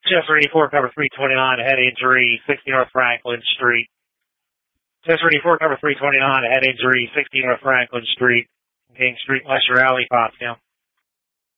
Chester 84, cover 329, head injury, 60 North Franklin Street. Chester 84, cover 329, head injury, 60 North Franklin Street, King Street, Lesher Alley, Pottstown.